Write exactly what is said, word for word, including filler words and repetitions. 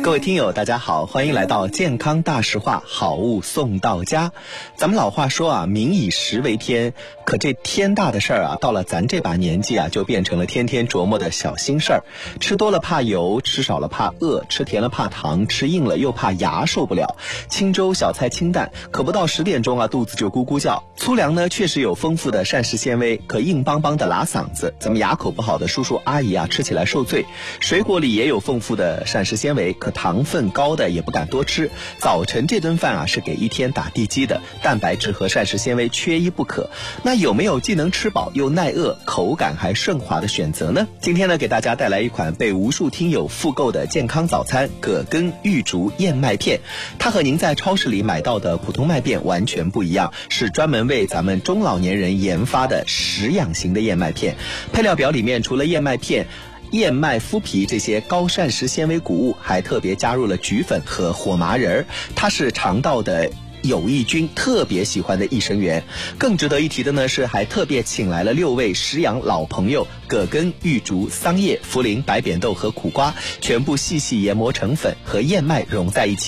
各位听友大家好，欢迎来到健康大实话，好物送到家。咱们老话说啊，民以食为天，可这天大的事儿啊，到了咱这把年纪啊，就变成了天天琢磨的小心事儿。吃多了怕油，吃少了怕饿，吃甜了怕糖，吃硬了又怕牙受不了。清粥小菜清淡，可不到十点钟啊，肚子就咕咕叫。粗粮呢确实有丰富的膳食纤维，可硬邦邦的拉嗓子，咱们牙口不好的叔叔阿姨啊，吃起来受罪。水果里也有丰富的膳食纤维，可糖分高的也不敢多吃。早晨这顿饭啊，是给一天打地基的，蛋白质和膳食纤维缺一不可。那有没有既能吃饱又耐饿，口感还顺滑的选择呢？今天呢，给大家带来一款被无数听友复购的健康早餐——葛根玉竹燕麦片。它和您在超市里买到的普通麦片完全不一样，是专门为咱们中老年人研发的食养型的燕麦片。配料表里面除了燕麦片、燕麦麸皮这些高膳食纤维谷物，还特别加入了菊粉和火麻仁，它是肠道的有益菌特别喜欢的益生元。更值得一提的呢是，还特别请来了六位食养老朋友，葛根、玉竹、桑叶、茯苓、白扁豆和苦瓜，全部细细研磨成粉，和燕麦融在一起。